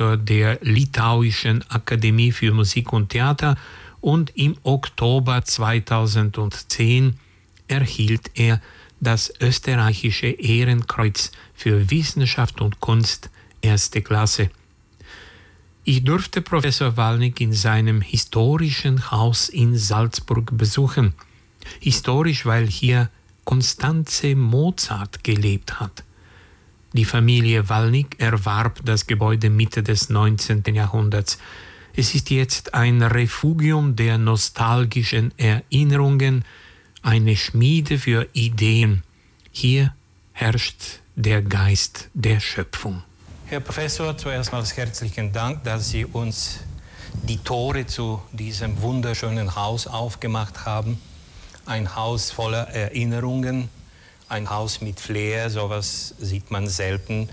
Direktor der Litauischen Akademie für Musik und Theater und im Oktober 2010 erhielt er das österreichische Ehrenkreuz für Wissenschaft und Kunst erste Klasse. Ich durfte Professor Walnig in seinem historischen Haus in Salzburg besuchen. Historisch, weil hier Constanze Mozart gelebt hat. Die Familie Walnig erwarb das Gebäude Mitte des 19. Jahrhunderts. Es ist jetzt ein Refugium der nostalgischen Erinnerungen, eine Schmiede für Ideen. Hier herrscht der Geist der Schöpfung. Herr Professor, zuerst mal herzlichen Dank, dass Sie uns die Tore zu diesem wunderschönen Haus aufgemacht haben. Ein Haus voller Erinnerungen, ein Haus mit Flair, sowas sieht man selten,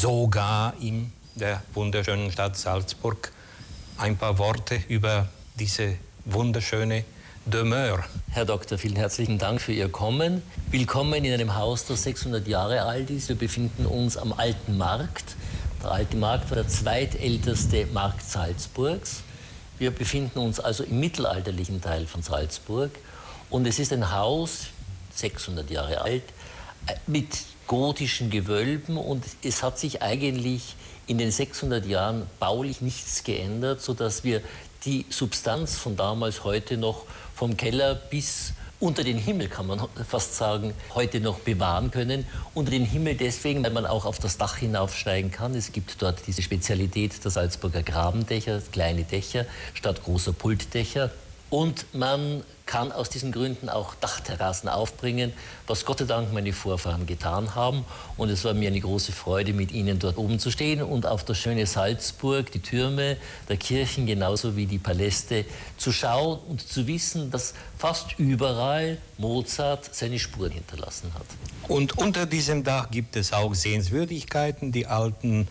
sogar in der wunderschönen Stadt Salzburg. Ein paar Worte über diese wunderschöne Demeure. Herr Doktor, vielen herzlichen Dank für Ihr Kommen. Willkommen in einem Haus, das 600 Jahre alt ist. Wir befinden uns am Alten Markt. Der Alte Markt war der zweitälteste Markt Salzburgs. Wir befinden uns also im mittelalterlichen Teil von Salzburg. Und es ist ein Haus, 600 Jahre alt, mit gotischen Gewölben. Und es hat sich eigentlich in den 600 Jahren baulich nichts geändert, sodass wir die Substanz von damals heute noch vom Keller bis unter den Himmel, kann man fast sagen, heute noch bewahren können. Unter den Himmel deswegen, weil man auch auf das Dach hinaufsteigen kann. Es gibt dort diese Spezialität der Salzburger Grabendächer, kleine Dächer statt großer Pultdächer. Und man kann aus diesen Gründen auch Dachterrassen aufbringen, was Gott sei Dank meine Vorfahren getan haben. Und es war mir eine große Freude, mit ihnen dort oben zu stehen und auf das schöne Salzburg, die Türme der Kirchen, genauso wie die Paläste, zu schauen und zu wissen, dass fast überall Mozart seine Spuren hinterlassen hat. Und unter diesem Dach gibt es auch Sehenswürdigkeiten, die alten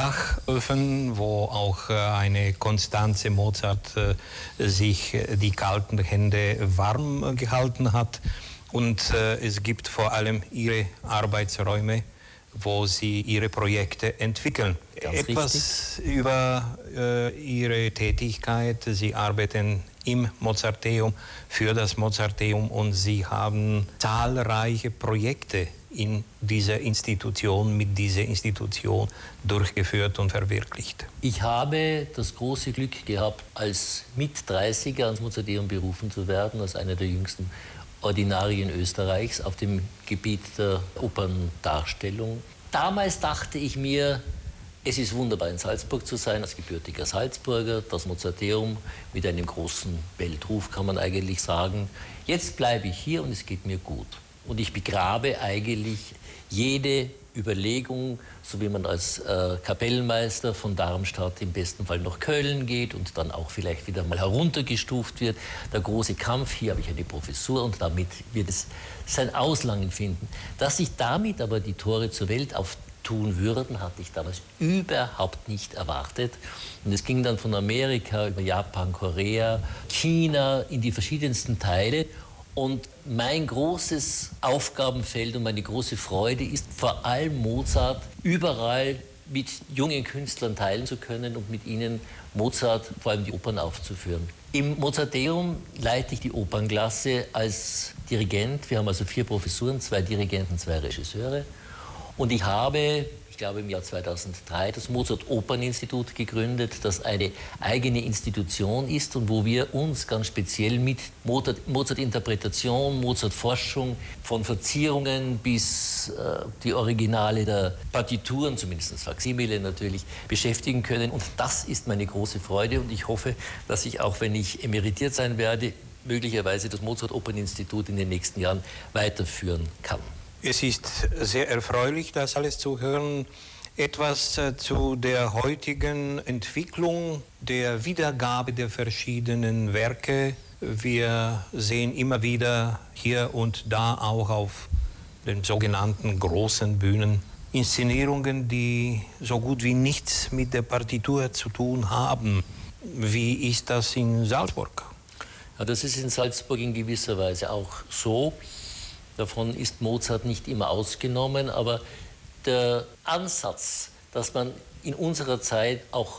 Kachöfen, wo auch eine Constanze Mozart sich die kalten Hände warm gehalten hat. Und es gibt vor allem ihre Arbeitsräume, wo sie ihre Projekte entwickeln. Ganz Etwas richtig über ihre Tätigkeit. Sie arbeiten im Mozarteum, für das Mozarteum, und sie haben zahlreiche Projekte in dieser Institution, mit dieser Institution durchgeführt und verwirklicht. Ich habe das große Glück gehabt, als Mit-30er ans Mozarteum berufen zu werden, als einer der jüngsten Ordinarien Österreichs auf dem Gebiet der Operndarstellung. Damals dachte ich mir, es ist wunderbar, in Salzburg zu sein, als gebürtiger Salzburger, das Mozarteum mit einem großen Weltruf, kann man eigentlich sagen. Jetzt bleibe ich hier und es geht mir gut. Und ich begrabe eigentlich jede Überlegung, so wie man als Kapellmeister von Darmstadt im besten Fall nach Köln geht und dann auch vielleicht wieder mal heruntergestuft wird. Der große Kampf, hier habe ich eine Professur und damit wird es sein Auslangen finden. Dass sich damit aber die Tore zur Welt auftun würden, hatte ich damals überhaupt nicht erwartet. Und es ging dann von Amerika über Japan, Korea, China in die verschiedensten Teile. Und mein großes Aufgabenfeld und meine große Freude ist vor allem Mozart überall mit jungen Künstlern teilen zu können und mit ihnen Mozart, vor allem die Opern, aufzuführen. Im Mozarteum leite ich die Opernklasse als Dirigent. Wir haben also 4 Professuren, 2 Dirigenten, 2 Regisseure. Und ich habe, ich glaube im Jahr 2003, das Mozart-Opern-Institut gegründet, das eine eigene Institution ist und wo wir uns ganz speziell mit Mozart-Interpretation, Mozart-Forschung, von Verzierungen bis die Originale der Partituren, zumindest das Faksimile natürlich, beschäftigen können. Und das ist meine große Freude und ich hoffe, dass ich, auch wenn ich emeritiert sein werde, möglicherweise das Mozart-Opern-Institut in den nächsten Jahren weiterführen kann. Es ist sehr erfreulich, das alles zu hören. Etwas zu der heutigen Entwicklung der Wiedergabe der verschiedenen Werke. Wir sehen immer wieder hier und da auch auf den sogenannten großen Bühnen Inszenierungen, die so gut wie nichts mit der Partitur zu tun haben. Wie ist das in Salzburg? Ja, das ist in Salzburg in gewisser Weise auch so. Davon ist Mozart nicht immer ausgenommen, aber der Ansatz, dass man in unserer Zeit auch